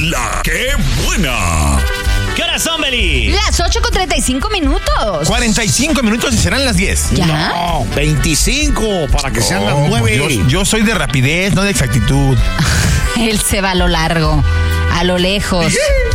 La ¡Qué buena! ¿Qué horas son, Beli? Las 8:35. 45 minutos y serán las 10. ¿Ya? No, 25 para que sean las 9. Yo soy de rapidez, no de exactitud. Él se va a lo largo, a lo lejos.